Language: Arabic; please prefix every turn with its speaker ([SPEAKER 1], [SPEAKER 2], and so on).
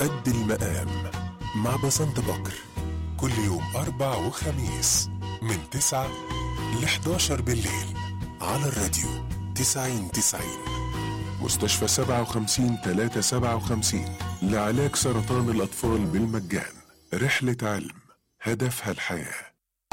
[SPEAKER 1] قد المقام مع بسنت بكر، كل يوم 4 وخميس من 9 ل 11 بالليل على الراديو 90-90. مستشفى 57-357 لعلاج سرطان الأطفال بالمجان. رحلة علم هدفها الحياة.